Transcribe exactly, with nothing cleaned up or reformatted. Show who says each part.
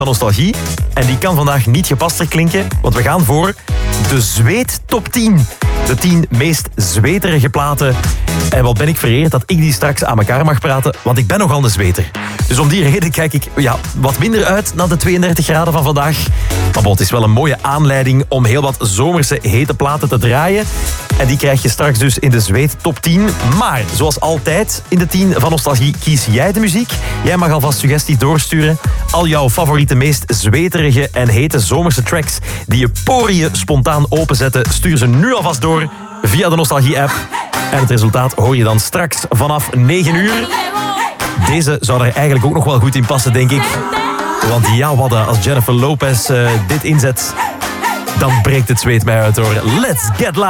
Speaker 1: van Nostalgie. En die kan vandaag niet gepaster klinken, want we gaan voor de Zweet Top tien. De tien meest zweterige platen. En wat ben ik vereerd dat ik die straks aan elkaar mag praten, want ik ben nogal een zweter. Dus om die reden kijk ik ja, wat minder uit naar de tweeëndertig graden van vandaag. Maar bon, het is wel een mooie aanleiding om heel wat zomerse hete platen te draaien. En die krijg je straks dus in de Zweet Top tien. Maar zoals altijd in de tien van Nostalgie kies jij de muziek. Jij mag alvast suggesties doorsturen. Al jouw favoriete, meest zweterige en hete zomerse tracks die je poriën spontaan openzetten, stuur ze nu alvast door via de Nostalgie-app. En het resultaat hoor je dan straks vanaf negen uur. Deze zou er eigenlijk ook nog wel goed in passen, denk ik. Want ja, wat als Jennifer Lopez uh, dit inzet, dan breekt het zweet mij uit, hoor. Let's get live!